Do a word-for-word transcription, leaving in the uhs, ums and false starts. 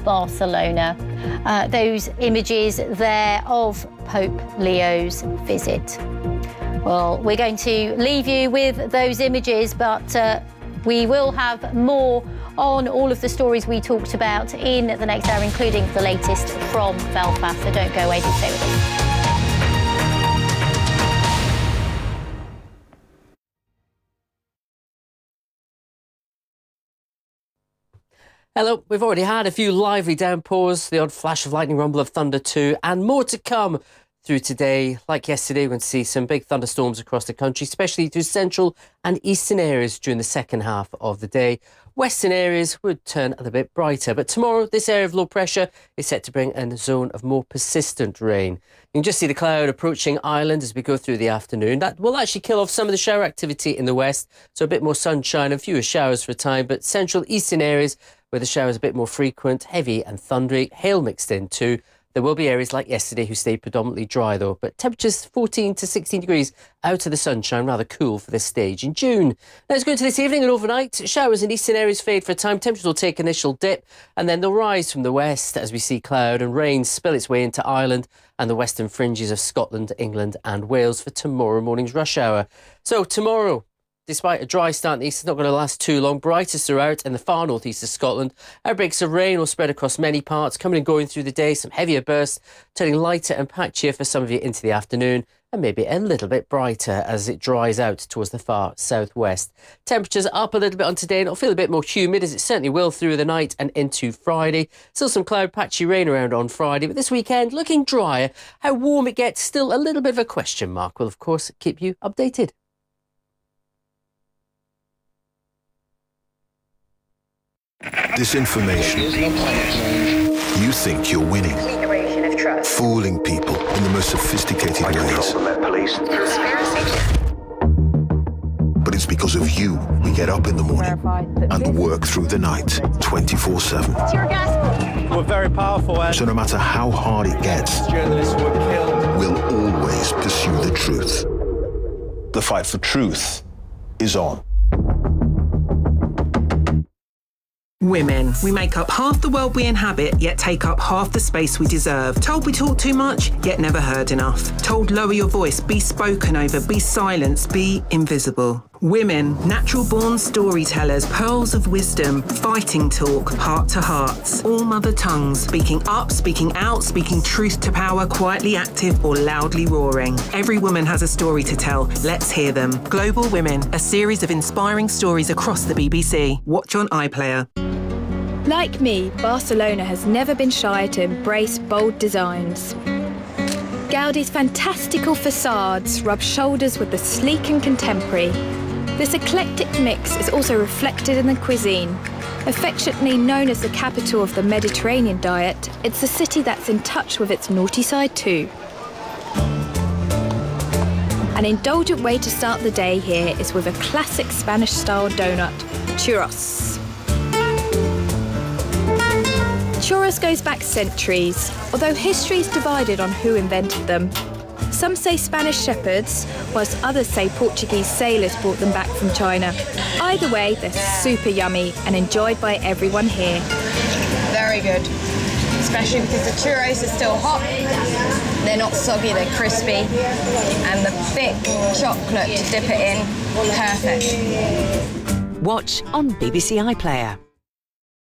Barcelona. Uh, those images there of Pope Leo's visit. Well, we're going to leave you with those images, but uh, we will have more on all of the stories we talked about in the next hour, including the latest from Belfast. So don't go away, do stay with us. Hello, we've already had a few lively downpours, the odd flash of lightning, rumble of thunder too, and more to come through today. Like yesterday, we're going to see some big thunderstorms across the country, especially through central and eastern areas during the second half of the day. Western areas would turn a little bit brighter, but tomorrow this area of low pressure is set to bring in a zone of more persistent rain. You can just see the cloud approaching Ireland as we go through the afternoon. That will actually kill off some of the shower activity in the west, so a bit more sunshine and fewer showers for a time, but central eastern areas where the showers are a bit more frequent, heavy and thundery, hail mixed in too. There will be areas like yesterday who stay predominantly dry though, but temperatures fourteen to sixteen degrees out of the sunshine, rather cool for this stage in June. Let's go into this evening and overnight. Showers in eastern areas fade for a time. Temperatures will take an initial dip and then they'll rise from the west as we see cloud and rain spill its way into Ireland and the western fringes of Scotland, England and Wales for tomorrow morning's rush hour. So tomorrow, despite a dry start in the east, it's not going to last too long. Brightest throughout in the far northeast of Scotland. Outbreaks of rain will spread across many parts, coming and going through the day. Some heavier bursts, turning lighter and patchier for some of you into the afternoon, and maybe a little bit brighter as it dries out towards the far southwest. Temperatures up a little bit on today, and it'll feel a bit more humid, as it certainly will through the night and into Friday. Still some cloud, patchy rain around on Friday, but this weekend looking drier. How warm it gets, still a little bit of a question mark. We'll, of course, keep you updated. Disinformation. You think you're winning. Fooling people in the most sophisticated ways. But it's because of you we get up in the morning and work through the night twenty-four seven. We're very powerful. And so no matter how hard it gets, journalists were killed. We'll always pursue the truth. The fight for truth is on. Women. We make up half the world we inhabit, yet take up half the space we deserve. Told we talk too much, yet never heard enough. Told lower your voice, be spoken over, be silenced, be invisible. Women, natural-born storytellers, pearls of wisdom, fighting talk, heart to hearts. All mother tongues, speaking up, speaking out, speaking truth to power, quietly active or loudly roaring. Every woman has a story to tell. Let's hear them. Global Women, a series of inspiring stories across the B B C. Watch on iPlayer. Like me, Barcelona has never been shy to embrace bold designs. Gaudi's fantastical facades rub shoulders with the sleek and contemporary. This eclectic mix is also reflected in the cuisine. Affectionately known as the capital of the Mediterranean diet, it's a city that's in touch with its naughty side too. An indulgent way to start the day here is with a classic Spanish-style donut, churros. Churros goes back centuries, although history is divided on who invented them. Some say Spanish shepherds, whilst others say Portuguese sailors brought them back from China. Either way, they're super yummy and enjoyed by everyone here. Very good, especially because the churros are still hot. They're not soggy, they're crispy, and the thick chocolate to dip it in, perfect. Watch on B B C iPlayer.